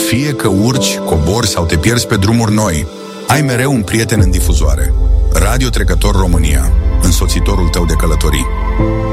Fie că urci, cobori sau te pierzi pe drumuri noi, ai mereu un prieten în difuzoare. Radio Trecător România, însoțitorul tău de călătorii.